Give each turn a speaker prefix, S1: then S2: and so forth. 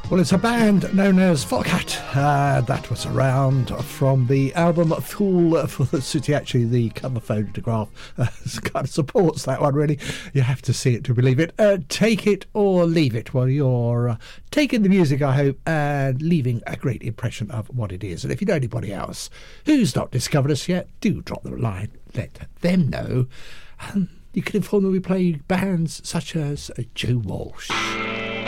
S1: Well, it's a band known as Foghat. That was around from the album Fool for the City. Actually, the cover photograph kind of supports that one, really. You have to see it to believe it. Take it or leave it. Well, you're taking the music, I hope, and leaving a great impression of what it is. And if you know anybody else who's not discovered us yet, do drop them a line. Let them know. You can inform them we play bands such as Joe Walsh.